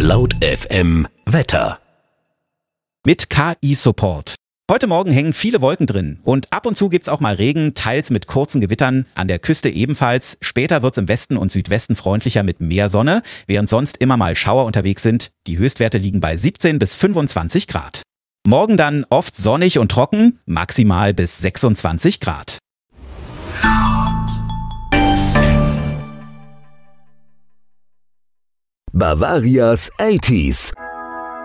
Laut FM Wetter. Mit KI-Support. Heute Morgen hängen viele Wolken drin und ab und zu gibt's auch mal Regen, teils mit kurzen Gewittern, an der Küste ebenfalls. Später wird's im Westen und Südwesten freundlicher mit mehr Sonne, während sonst immer mal Schauer unterwegs sind. Die Höchstwerte liegen bei 17 bis 25 Grad. Morgen dann oft sonnig und trocken, maximal bis 26 Grad. Bavarias 80s.